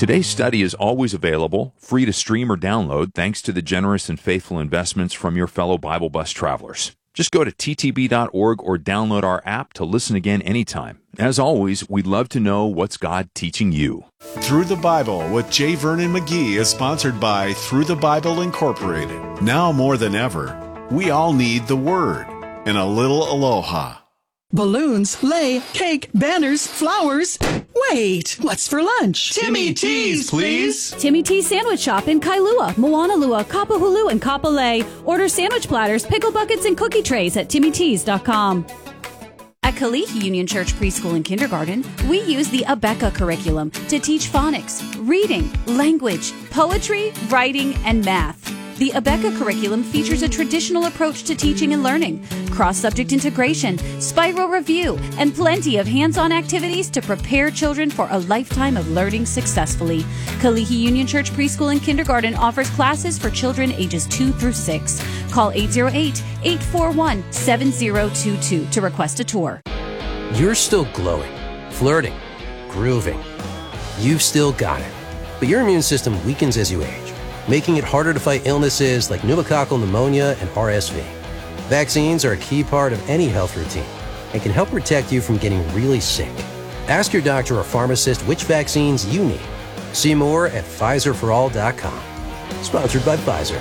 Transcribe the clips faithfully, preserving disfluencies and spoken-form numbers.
Today's study is always available, free to stream or download, thanks to the generous and faithful investments from your fellow Bible Bus travelers. Just go to t t b dot org or download our app to listen again anytime. As always, we'd love to know what's God teaching you. Through the Bible with J. Vernon McGee is sponsored by Through the Bible Incorporated. Now more than ever, we all need the Word and a little aloha. Balloons, lei, cake, banners, flowers. Wait, what's for lunch? Timmy T's, please. Timmy T's Sandwich Shop in Kailua, Moanalua, Kapahulu, and Kapolei. Order sandwich platters, pickle buckets, and cookie trays at timmy t's dot com. At Kalihi Union Church Preschool and Kindergarten, we use the Abeka curriculum to teach phonics, reading, language, poetry, writing, and math. The Abeka curriculum features a traditional approach to teaching and learning, cross-subject integration, spiral review, and plenty of hands-on activities to prepare children for a lifetime of learning successfully. Kalihi Union Church Preschool and Kindergarten offers classes for children ages two through six. Call eight zero eight, eight four one, seven zero two two to request a tour. You're still glowing, flirting, grooving. You've still got it. But your immune system weakens as you age, making it harder to fight illnesses like pneumococcal pneumonia and R S V. Vaccines are a key part of any health routine and can help protect you from getting really sick. Ask your doctor or pharmacist which vaccines you need. See more at Pfizer for all dot com. Sponsored by Pfizer.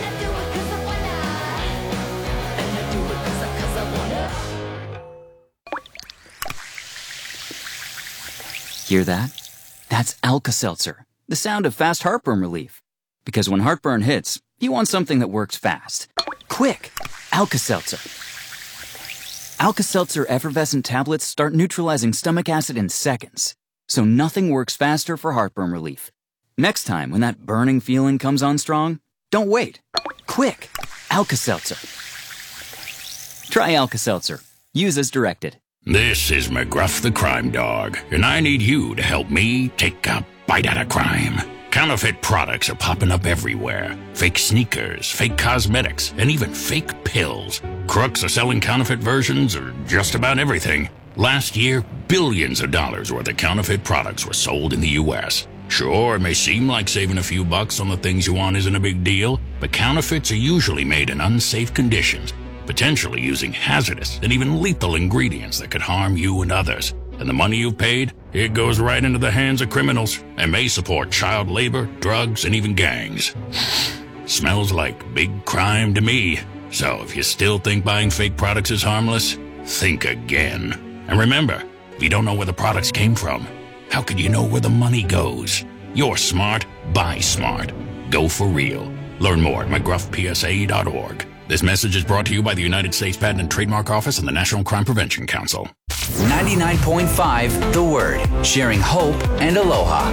Hear that? That's Alka-Seltzer, the sound of fast heartburn relief. Because when heartburn hits, you want something that works fast. Quick! Alka-Seltzer. Alka-Seltzer effervescent tablets start neutralizing stomach acid in seconds, so nothing works faster for heartburn relief. Next time when that burning feeling comes on strong, don't wait. Quick! Alka-Seltzer. Try Alka-Seltzer. Use as directed. This is McGruff the Crime Dog, and I need you to help me take a bite out of crime. Counterfeit products are popping up everywhere. Fake sneakers, fake cosmetics, and even fake pills. Crooks are selling counterfeit versions of just about everything. Last year, billions of dollars worth of counterfeit products were sold in the U S Sure, it may seem like saving a few bucks on the things you want isn't a big deal, but counterfeits are usually made in unsafe conditions, potentially using hazardous and even lethal ingredients that could harm you and others. And the money you've paid, it goes right into the hands of criminals and may support child labor, drugs, and even gangs. Smells like big crime to me. So if you still think buying fake products is harmless, think again. And remember, if you don't know where the products came from, how could you know where the money goes? You're smart, buy smart. Go for real. Learn more at mcgruff p s a dot org. This message is brought to you by the United States Patent and Trademark Office and the National Crime Prevention Council. ninety-nine point five The Word, sharing hope and aloha.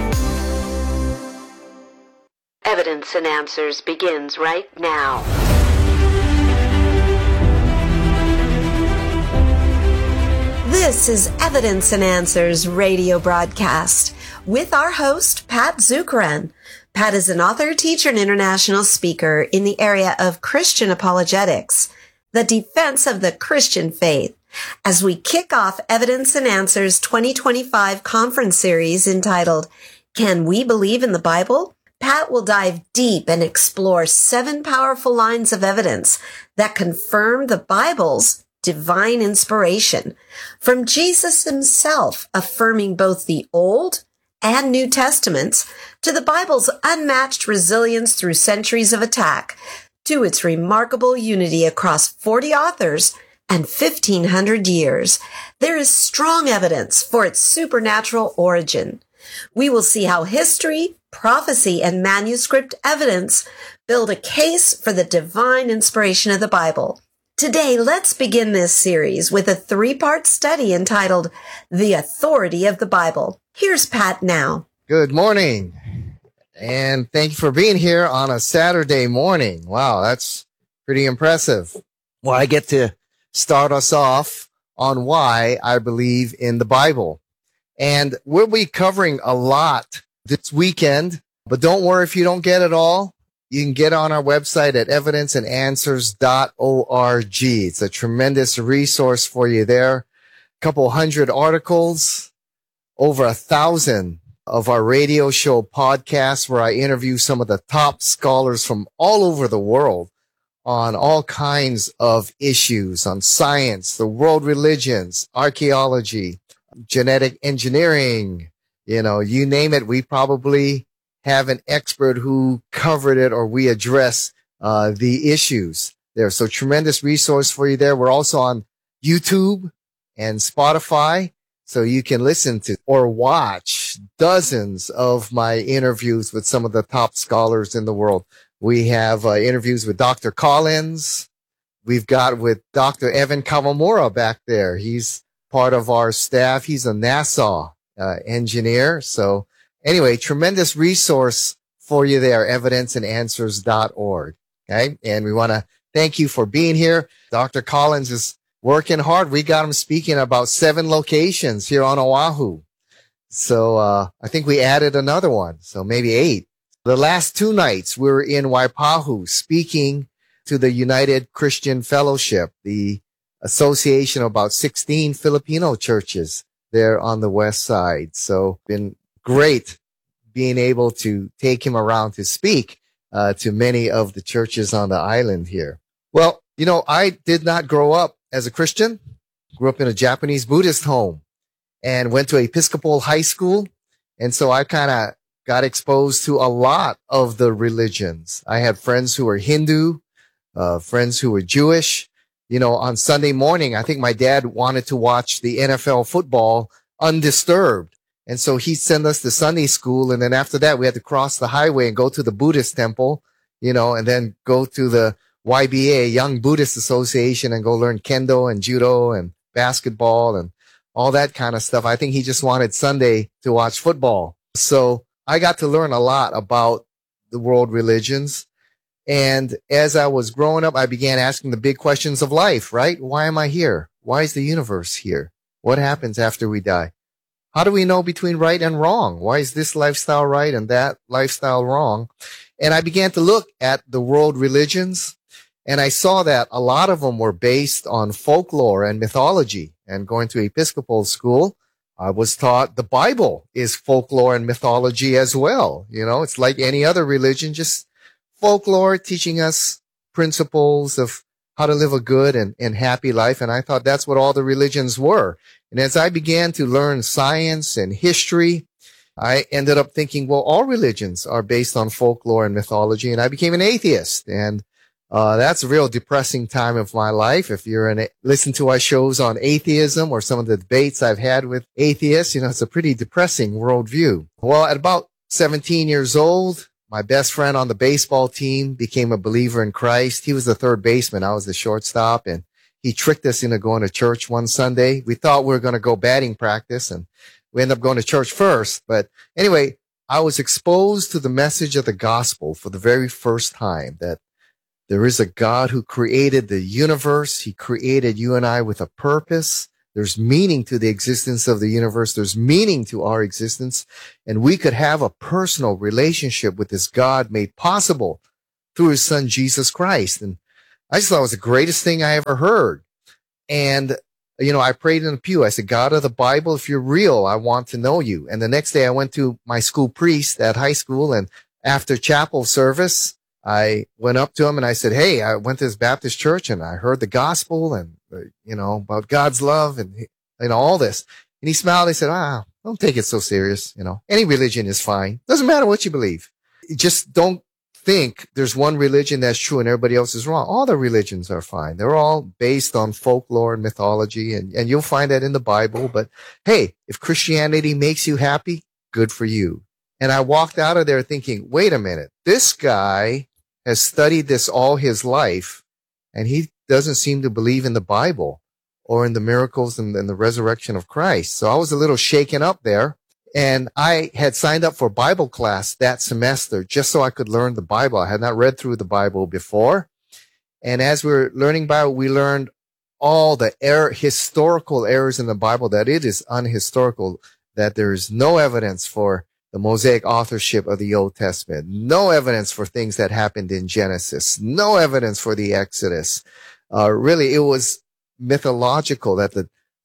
Evidence and Answers begins right now. This is Evidence and Answers radio broadcast with our host, Pat Zukeran. Pat is an author, teacher, and international speaker in the area of Christian apologetics, the defense of the Christian faith. As we kick off Evidence and Answers twenty twenty-five conference series entitled, Can We Believe in the Bible? Pat will dive deep and explore seven powerful lines of evidence that confirm the Bible's divine inspiration, from Jesus himself affirming both the Old and New Testaments, to the Bible's unmatched resilience through centuries of attack, to its remarkable unity across forty authors and fifteen hundred years. There is strong evidence for its supernatural origin. We will see how history, prophecy, and manuscript evidence build a case for the divine inspiration of the Bible. Today, let's begin this series with a three-part study entitled The Authority of the Bible. Here's Pat now. Good morning, and thank you for being here on a Saturday morning. Wow, that's pretty impressive. Well, I get to start us off on why I believe in the Bible. And we'll be covering a lot this weekend, but don't worry if you don't get it all. You can get on our website at evidence and answers dot org. It's a tremendous resource for you there. A couple hundred articles, over a thousand of our radio show podcast where I interview some of the top scholars from all over the world on all kinds of issues, on science, the world religions, archaeology, genetic engineering, you know, you name it. We probably have an expert who covered it, or we address uh, the issues there. So tremendous resource for you there. We're also on YouTube and Spotify, so you can listen to or watch dozens of my interviews with some of the top scholars in the world. We have uh, interviews with Doctor Collins. We've got with Doctor Evan Kawamura back there. He's part of our staff. He's a NASA uh, engineer. So anyway, tremendous resource for you there, evidence and answers dot org. Okay. And we want to thank you for being here. Doctor Collins is working hard. We got him speaking about seven locations here on Oahu. So, uh, I think we added another one. So maybe eight. The last two nights we were in Waipahu speaking to the United Christian Fellowship, the association of about sixteen Filipino churches there on the west side. So been great being able to take him around to speak uh, to many of the churches on the island here. Well, you know, I did not grow up as a Christian. Grew up in a Japanese Buddhist home and went to Episcopal high school. And so I kind of got exposed to a lot of the religions. I had friends who were Hindu, uh, friends who were Jewish. You know, on Sunday morning, I think my dad wanted to watch the N F L football undisturbed. And so he'd send us to Sunday school. And then after that, we had to cross the highway and go to the Buddhist temple, you know, and then go to the Y B A, Young Buddhist Association, and go learn kendo and judo and basketball and all that kind of stuff. I think he just wanted Sunday to watch football. So I got to learn a lot about the world religions. And as I was growing up, I began asking the big questions of life, right? Why am I here? Why is the universe here? What happens after we die? How do we know between right and wrong? Why is this lifestyle right and that lifestyle wrong? And I began to look at the world religions, and I saw that a lot of them were based on folklore and mythology. And going to Episcopal school, I was taught the Bible is folklore and mythology as well. You know, it's like any other religion, just folklore teaching us principles of how to live a good and, and happy life. And I thought that's what all the religions were. And as I began to learn science and history, I ended up thinking, well, all religions are based on folklore and mythology. And I became an atheist. And uh, that's a real depressing time of my life. If you're in a, listen to our shows on atheism or some of the debates I've had with atheists, you know, it's a pretty depressing worldview. Well, at about seventeen years old, my best friend on the baseball team became a believer in Christ. He was the third baseman. I was the shortstop, and he tricked us into going to church one Sunday. We thought we were going to go batting practice, and we ended up going to church first. But anyway, I was exposed to the message of the gospel for the very first time, that there is a God who created the universe. He created you and I with a purpose. There's meaning to the existence of the universe. There's meaning to our existence. And we could have a personal relationship with this God made possible through his son, Jesus Christ. And I just thought it was the greatest thing I ever heard. And, you know, I prayed in the pew. I said, God of the Bible, if you're real, I want to know you. And the next day I went to my school priest at high school, and after chapel service, I went up to him and I said, hey, I went to this Baptist church and I heard the gospel and, you know, about God's love and, you know, all this. And he smiled. He said, ah, don't take it so serious. You know, any religion is fine. Doesn't matter what you believe. Just don't think there's one religion that's true and everybody else is wrong. All the religions are fine. They're all based on folklore and mythology, and, and you'll find that in the Bible. But hey, if Christianity makes you happy, good for you. And I walked out of there thinking, wait a minute, this guy has studied this all his life, and he doesn't seem to believe in the Bible or in the miracles and, and the resurrection of Christ. So I was a little shaken up there, and I had signed up for Bible class that semester just so I could learn the Bible. I had not read through the Bible before. And as we were learning Bible, we learned all the error, historical errors in the Bible, that it is unhistorical, that there is no evidence for the Mosaic authorship of the Old Testament, no evidence for things that happened in Genesis, no evidence for the Exodus. Uh, really, it was mythological that the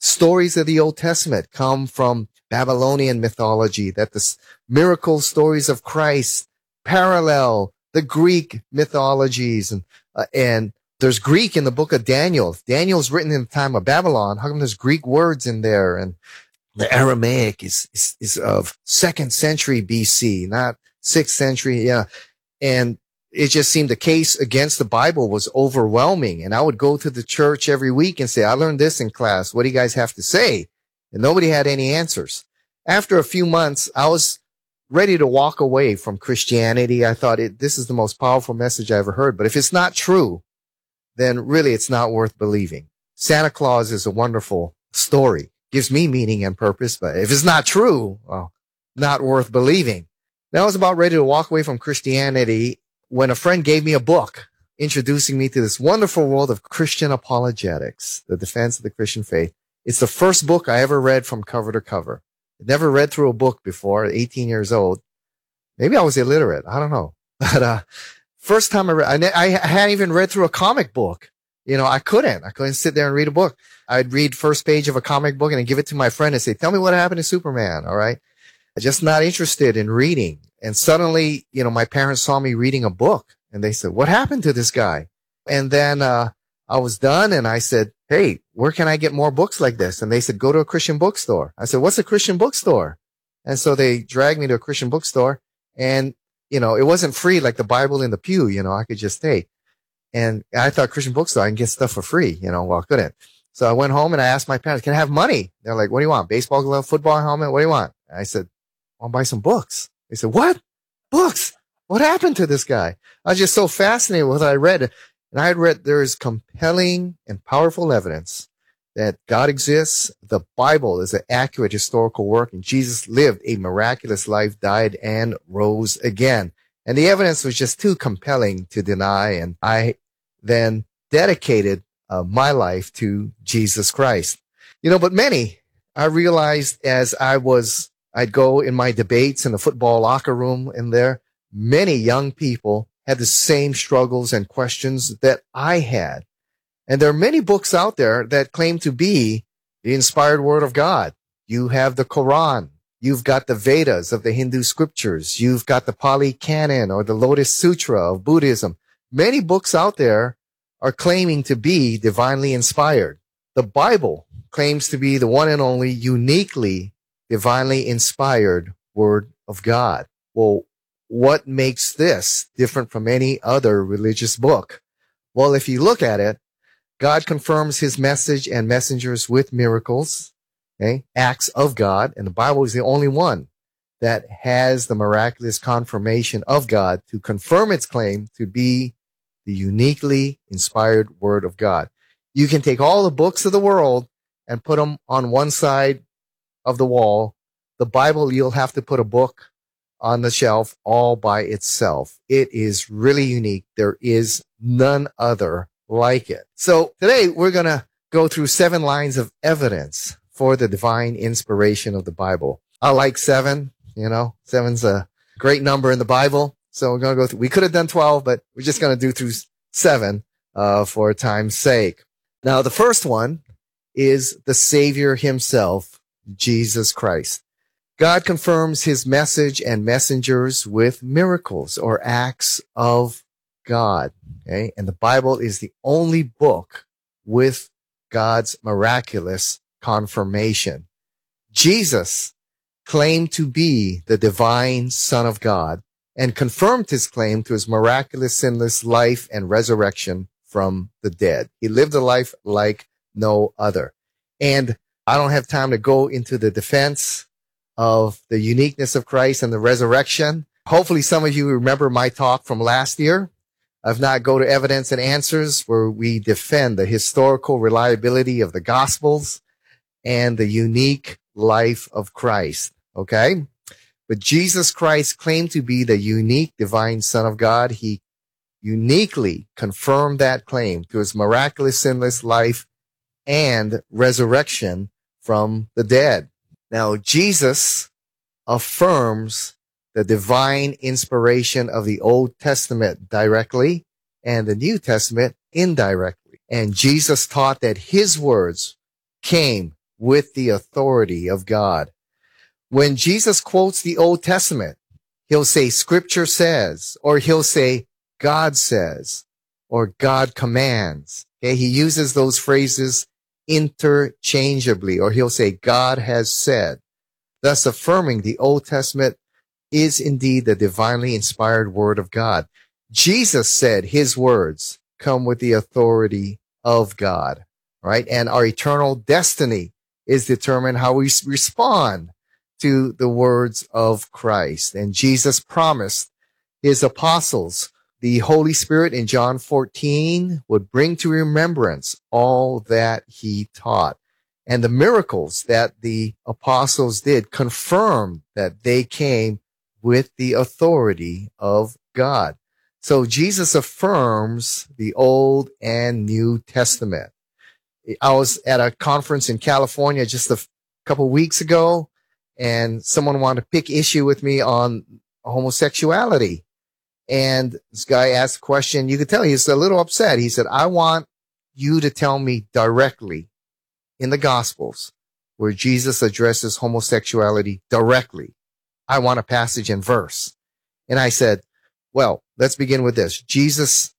stories of the Old Testament come from Babylonian mythology, that the miracle stories of Christ parallel the Greek mythologies. And, uh, and there's Greek in the book of Daniel. Daniel's written in the time of Babylon. How come there's Greek words in there? And the Aramaic is, is, is of second century B C, not sixth century. Yeah. And it just seemed the case against the Bible was overwhelming. And I would go to the church every week and say, I learned this in class. What do you guys have to say? And nobody had any answers. After a few months, I was ready to walk away from Christianity. I thought it, this is the most powerful message I ever heard. But if it's not true, then really it's not worth believing. Santa Claus is a wonderful story. Gives me meaning and purpose. But if it's not true, well, not worth believing. Now I was about ready to walk away from Christianity when a friend gave me a book introducing me to this wonderful world of Christian apologetics, the defense of the Christian faith. It's the first book I ever read from cover to cover. I'd never read through a book before, eighteen years old. Maybe I was illiterate. I don't know. But, uh, first time I read, I, ne- I hadn't even read through a comic book. You know, I couldn't. I couldn't sit there and read a book. I'd read first page of a comic book and then give it to my friend and say, tell me what happened to Superman. All right. I'm just not interested in reading. And suddenly, you know, my parents saw me reading a book and they said, what happened to this guy? And then, uh, I was done and I said, hey, where can I get more books like this? And they said, go to a Christian bookstore. I said, what's a Christian bookstore? And so they dragged me to a Christian bookstore and, you know, it wasn't free like the Bible in the pew, you know, I could just take. And I thought Christian bookstore, I can get stuff for free, you know, well, I couldn't. So I went home and I asked my parents, can I have money? They're like, what do you want? Baseball glove, football helmet? What do you want? And I said, I want to buy some books. They said, what? Books? What happened to this guy? I was just so fascinated with what I read. And I had read there is compelling and powerful evidence that God exists. The Bible is an accurate historical work, and Jesus lived a miraculous life, died, and rose again. And the evidence was just too compelling to deny. And I then dedicated uh, my life to Jesus Christ. You know, but many, I realized as I was, I'd go in my debates in the football locker room in there, many young people had the same struggles and questions that I had. And there are many books out there that claim to be the inspired word of God. You have the Quran. You've got the Vedas of the Hindu scriptures. You've got the Pali Canon or the Lotus Sutra of Buddhism. Many books out there are claiming to be divinely inspired. The Bible claims to be the one and only uniquely divinely inspired word of God. Well, what makes this different from any other religious book? Well, if you look at it, God confirms his message and messengers with miracles, okay, acts of God, and the Bible is the only one that has the miraculous confirmation of God to confirm its claim to be the uniquely inspired word of God. You can take all the books of the world and put them on one side of the wall. The Bible, you'll have to put a book on the shelf all by itself. It is really unique. There is none other like it. So today we're going to go through seven lines of evidence for the divine inspiration of the Bible. I like seven, you know, seven's a great number in the Bible. So we're going to go through, we could have done twelve, but we're just going to do through seven, uh, for time's sake. Now, the first one is the Savior himself, Jesus Christ. God confirms his message and messengers with miracles or acts of God. Okay. And the Bible is the only book with God's miraculous confirmation. Jesus claimed to be the divine Son of God and confirmed his claim to his miraculous, sinless life and resurrection from the dead. He lived a life like no other. And I don't have time to go into the defense of the uniqueness of Christ and the resurrection. Hopefully some of you remember my talk from last year. If not, go to Evidence and Answers, where we defend the historical reliability of the Gospels and the unique life of Christ. Okay? But Jesus Christ claimed to be the unique divine Son of God. He uniquely confirmed that claim to his miraculous, sinless life and resurrection from the dead. Now, Jesus affirms the divine inspiration of the Old Testament directly and the New Testament indirectly. And Jesus taught that his words came with the authority of God. When Jesus quotes the Old Testament, he'll say Scripture says, or he'll say God says, or God commands. Okay, he uses those phrases interchangeably, or he'll say God has said, thus affirming the Old Testament is indeed the divinely inspired word of God. Jesus said his words come with the authority of God, right? And our eternal destiny is determined how we respond to the words of Christ. And Jesus promised his apostles the Holy Spirit in John fourteen would bring to remembrance all that he taught. And the miracles that the apostles did confirmed that they came with the authority of God. So Jesus affirms the Old and New Testament. I was at a conference in California just a couple weeks ago, and someone wanted to pick issue with me on homosexuality. And this guy asked a question. You could tell he's a little upset. He said, I want you to tell me directly in the Gospels where Jesus addresses homosexuality directly. I want a passage and verse. And I said, well, let's begin with this. Jesus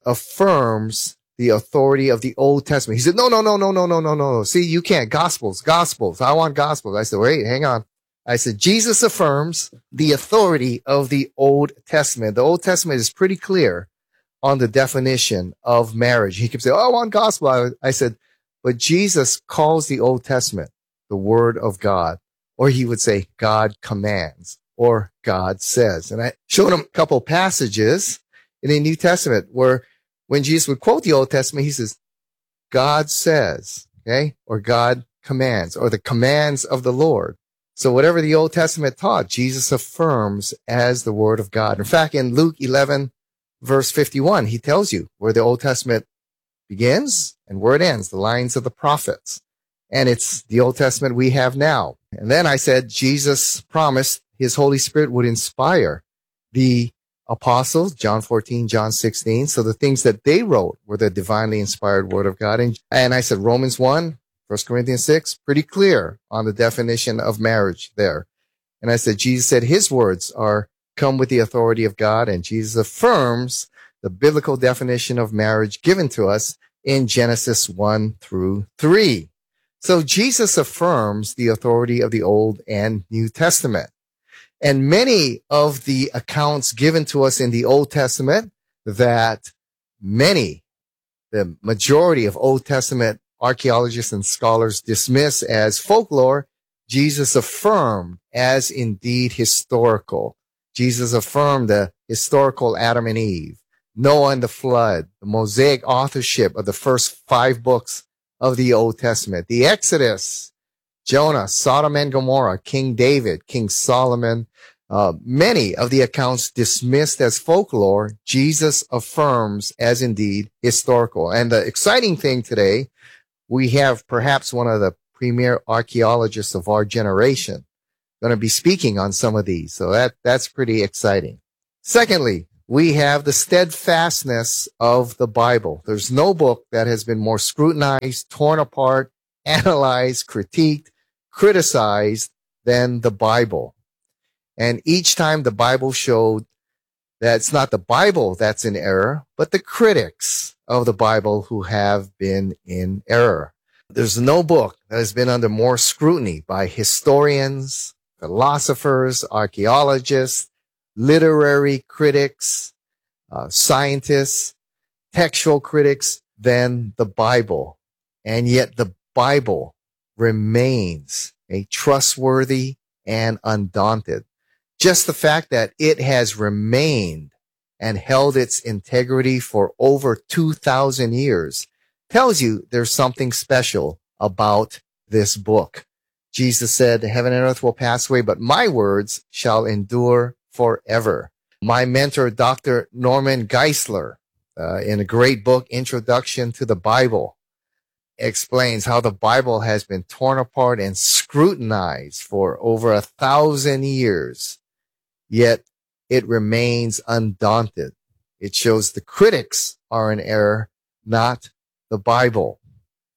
affirms the authority of the Old Testament. He said, no, no, no, no, no, no, no, no. See, you can't. Gospels, Gospels. I want Gospels. I said, wait, hang on. I said, Jesus affirms the authority of the Old Testament. The Old Testament is pretty clear on the definition of marriage. He kept saying, oh, I want gospel. I, I said, but Jesus calls the Old Testament the word of God, or he would say God commands or God says. And I showed him a couple passages in the New Testament where when Jesus would quote the Old Testament, he says, God says, okay, or God commands, or the commands of the Lord. So whatever the Old Testament taught, Jesus affirms as the word of God. In fact, in Luke eleven, verse fifty-one, he tells you where the Old Testament begins and where it ends, the lines of the prophets. And it's the Old Testament we have now. And then I said, Jesus promised his Holy Spirit would inspire the apostles, John fourteen, John sixteen. So the things that they wrote were the divinely inspired word of God. And, and I said, Romans one, First Corinthians six, pretty clear on the definition of marriage there. And I said, Jesus said his words are come with the authority of God, and Jesus affirms the biblical definition of marriage given to us in Genesis one through three. So Jesus affirms the authority of the Old and New Testament. And many of the accounts given to us in the Old Testament that many, the majority of Old Testament archaeologists and scholars dismiss as folklore, Jesus affirmed as indeed historical. Jesus affirmed the historical Adam and Eve, Noah and the flood, the Mosaic authorship of the first five books of the Old Testament, the Exodus, Jonah, Sodom and Gomorrah, King David, King Solomon. Uh, many of the accounts dismissed as folklore, Jesus affirms as indeed historical. And the exciting thing today, we have perhaps one of the premier archaeologists of our generation going to be speaking on some of these. So that, that's pretty exciting. Secondly, we have the steadfastness of the Bible. There's no book that has been more scrutinized, torn apart, analyzed, critiqued, criticized than the Bible. And each time the Bible showed that it's not the Bible that's in error, but the critics of the Bible who have been in error. There's no book that has been under more scrutiny by historians, philosophers, archaeologists, literary critics, uh, scientists, textual critics than the Bible. And yet the Bible remains a trustworthy and undaunted. Just the fact that it has remained and held its integrity for over two thousand years tells you there's something special about this book. Jesus said, heaven and earth will pass away, but my words shall endure forever. My mentor, Doctor Norman Geisler, uh, in a great book, Introduction to the Bible, explains how the Bible has been torn apart and scrutinized for over a thousand years, yet it remains undaunted. It shows the critics are in error, not the Bible.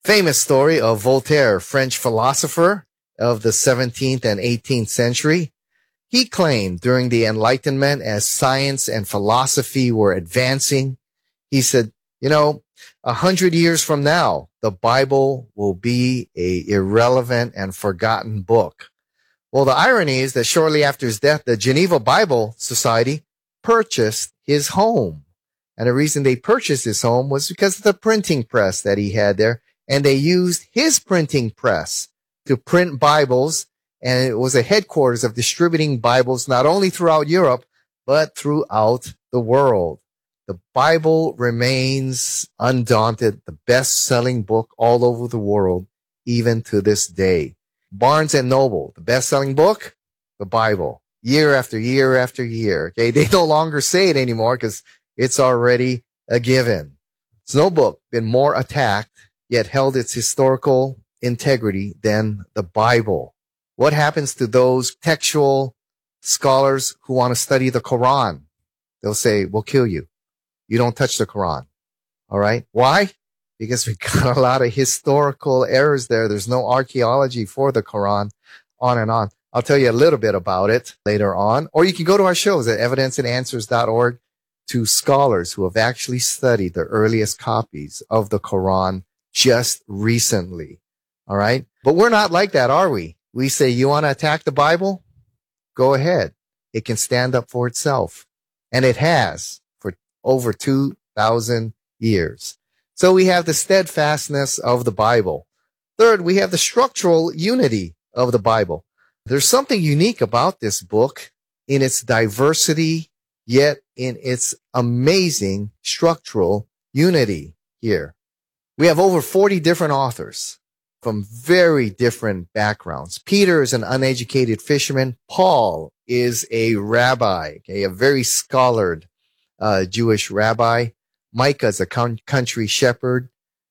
famous story of Voltaire, French philosopher of the seventeenth and eighteenth century. He claimed during the Enlightenment, as science and philosophy were advancing, he said, you know, a hundred years from now, the Bible will be a irrelevant and forgotten book. Well, the irony is that shortly after his death, the Geneva Bible Society purchased his home. And the reason they purchased his home was because of the printing press that he had there. And they used his printing press to print Bibles. And it was a headquarters of distributing Bibles not only throughout Europe, but throughout the world. The Bible remains undaunted, the best-selling book all over the world, even to this day. Barnes and Noble, the best-selling book, the Bible, year after year after year. Okay, they no longer say it anymore because it's already a given. There's no book been more attacked, yet held its historical integrity than the Bible. What happens to those textual scholars who want to study the Quran? They'll say, we'll kill you. You don't touch the Quran. All right. Why? Because we got a lot of historical errors there. There's no archaeology for the Quran, on and on. I'll tell you a little bit about it later on. Or you can go to our shows at evidence and answers dot org to scholars who have actually studied the earliest copies of the Quran just recently. All right. But we're not like that, are we? We say, you want to attack the Bible? Go ahead. It can stand up for itself. And it has for over two thousand years. So we have the steadfastness of the Bible. Third, we have the structural unity of the Bible. There's something unique about this book in its diversity, yet in its amazing structural unity here. We have over forty different authors from very different backgrounds. Peter is an uneducated fisherman. Paul is a rabbi, okay, a very scholared uh, Jewish rabbi. Micah is a country shepherd.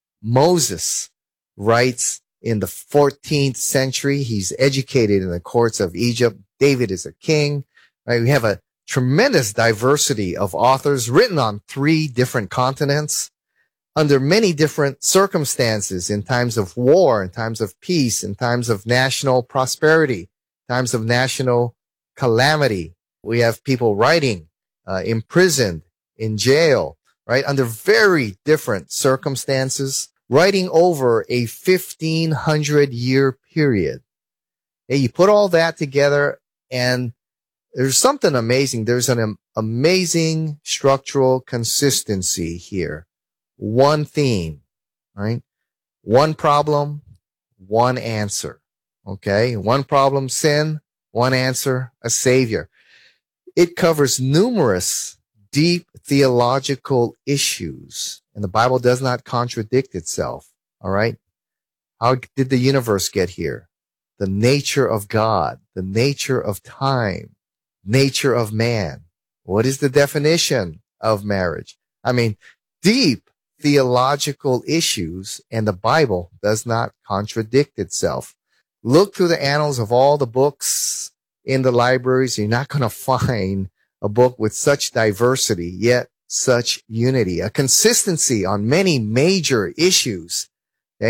Moses writes in the fourteenth century. He's educated in the courts of Egypt. David is a king. Right? We have a tremendous diversity of authors written on three different continents under many different circumstances, in times of war, in times of peace, in times of national prosperity, times of national calamity. We have people writing, uh, imprisoned, in jail, right? Under very different circumstances, writing over a fifteen hundred year period. Hey, you put all that together and there's something amazing. There's an am- amazing structural consistency here. One theme, right? One problem, one answer. Okay. One problem, sin. One answer, a savior. It covers numerous deep theological issues, and the Bible does not contradict itself. All right. How did the universe get here? The nature of God, the nature of time, nature of man. What is the definition of marriage? I mean, deep theological issues, and the Bible does not contradict itself. Look through the annals of all the books in the libraries. You're not going to find a book with such diversity, yet such unity, a consistency on many major issues